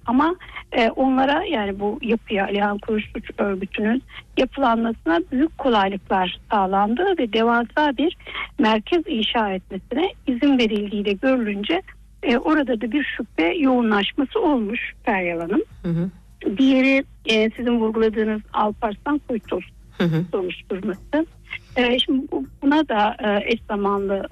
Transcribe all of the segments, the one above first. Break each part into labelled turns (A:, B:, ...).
A: Ama onlara, yani bu yapıya, Alihan Kuruç Suç Örgütü'nün yapılanmasına büyük kolaylıklar sağlandı ve devasa bir merkez inşa etmesine izin verildiği de görülünce orada da bir şüphe yoğunlaşması olmuş Feryal Hanım. Hı hı. Diğeri sizin vurguladığınız Alparslan Kuytul soruşturması. Şimdi buna da eş zamanlı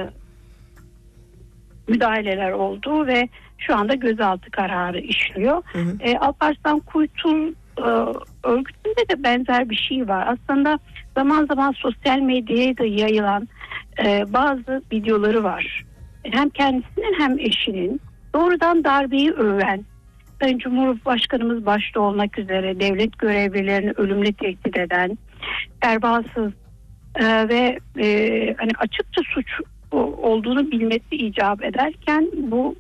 A: müdahaleler oldu ve şu anda gözaltı kararı işliyor. Alparslan Kuytul örgütünde de benzer bir şey var. Aslında zaman zaman sosyal medyaya da yayılan bazı videoları var. Hem kendisinin hem eşinin doğrudan darbeyi öven, Sayın Cumhurbaşkanımız başta olmak üzere devlet görevlilerini ölümle tehdit eden, erbağsız ve hani açıkça suç olduğunu bilmesi icap ederken bu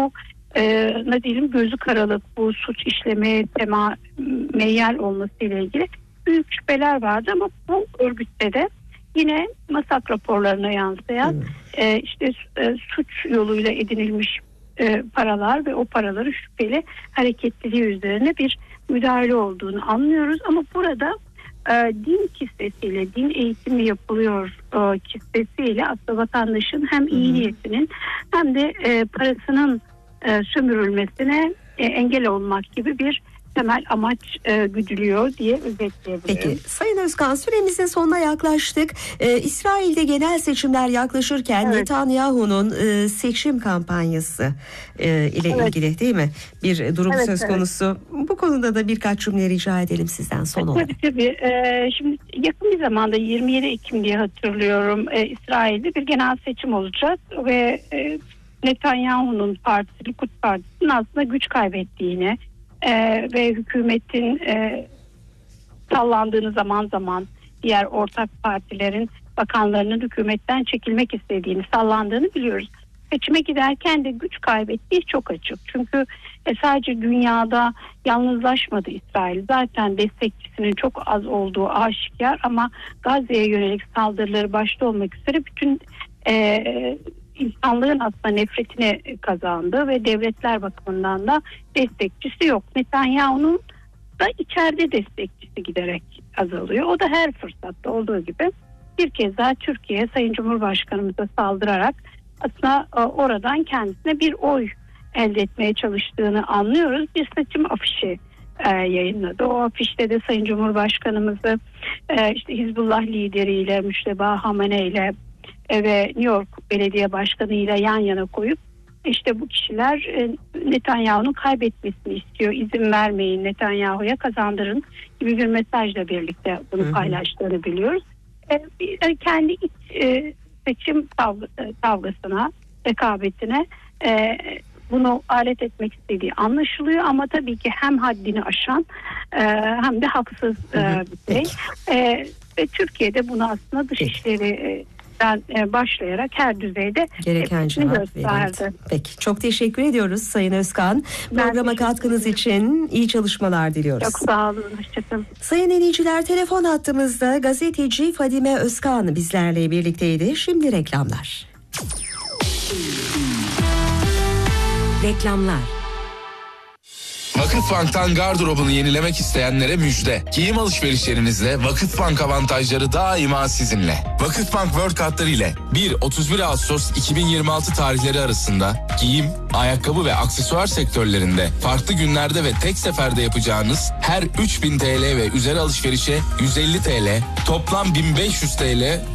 A: ne diyelim, gözü karalık, bu suç işlemeye meyyal olması ile ilgili büyük şüpheler vardı. Ama bu örgütte de yine masak raporlarına yansıyan işte suç yoluyla edinilmiş paralar ve o paraları şüpheli hareketliliği üzerine bir müdahale olduğunu anlıyoruz. Ama burada din kitlesiyle, din eğitimi yapılıyor kitlesiyle aslında vatandaşın hem iyi niyetinin hem de parasının sömürülmesine engel olmak gibi bir temel amaç güdülüyor diye özetleyebilirim.
B: Peki Sayın Özkan, süremizin sonuna yaklaştık. İsrail'de genel seçimler yaklaşırken Netanyahu'nun seçim kampanyası ile ilgili değil mi bir durum söz konusu. Bu konuda da birkaç cümle rica edelim sizden son olarak.
A: Tabii. Şimdi yakın bir zamanda 27 Ekim diye hatırlıyorum, İsrail'de bir genel seçim olacak ve Netanyahu'nun partisi, Likud Partisi'nin aslında güç kaybettiğini ve hükümetin sallandığını, zaman zaman diğer ortak partilerin bakanlarının hükümetten çekilmek istediğini, sallandığını biliyoruz. Seçime giderken de güç kaybettiği çok açık. Çünkü sadece dünyada yalnızlaşmadı İsrail. Zaten destekçisinin çok az olduğu aşikar, ama Gazze'ye yönelik saldırıları başta olmak üzere bütün insanlığın aslında nefretini kazandı ve devletler bakımından da destekçisi yok. Netanyahu'nun da içeride destekçisi giderek azalıyor. O da her fırsatta olduğu gibi bir kez daha Türkiye'ye, Sayın Cumhurbaşkanımıza saldırarak aslında oradan kendisine bir oy elde etmeye çalıştığını anlıyoruz. Bir seçim afişi yayınladı. O afişte de Sayın Cumhurbaşkanımızı işte Hizbullah lideriyle, Müşteba Hamane ile ve New York Belediye Başkanı ile yan yana koyup işte bu kişiler Netanyahu'nun kaybetmesini istiyor, İzin vermeyin, Netanyahu'ya kazandırın gibi bir mesajla birlikte bunu paylaştığını biliyoruz. Kendi iç seçim kavgasına, rekabetine bunu alet etmek istediği anlaşılıyor, ama tabii ki hem haddini aşan hem de haksız bir şey. Ve Türkiye'de bunu aslında dışişleri başlayarak her düzeyde
B: gereken cevap verildi. Peki, çok teşekkür ediyoruz Sayın Özkan. Programa katkınız için iyi çalışmalar diliyoruz.
A: Çok sağ olun, hoşçakalın.
B: Sayın dinleyiciler, telefon hattımızda gazeteci Fadime Özkan bizlerle birlikteydi. Şimdi reklamlar. Reklamlar.
C: Vakıfbank'tan gardırobunu yenilemek isteyenlere müjde. Giyim alışverişlerinizde Vakıfbank avantajları daima sizinle. Vakıfbank World kartları ile 1-31 Ağustos 2026 tarihleri arasında giyim, ayakkabı ve aksesuar sektörlerinde farklı günlerde ve tek seferde yapacağınız her 3000 TL ve üzeri alışverişe 150 TL, toplam 1500 TL